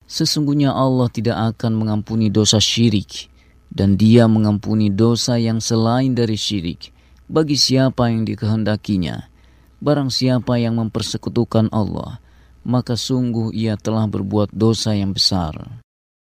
Sesungguhnya Allah tidak akan mengampuni dosa syirik, dan Dia mengampuni dosa yang selain dari syirik bagi siapa yang dikehendakinya. Barang siapa yang mempersekutukan Allah, maka sungguh ia telah berbuat dosa yang besar.